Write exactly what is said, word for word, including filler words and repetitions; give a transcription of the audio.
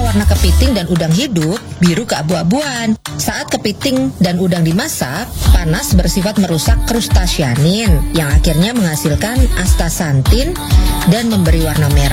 warna kepiting dan udang hidup biru keabu-abuan. Saat kepiting dan udang dimasak, panas bersifat merusak krustasianin yang akhirnya menghasilkan astaxanthin dan memberi warna merah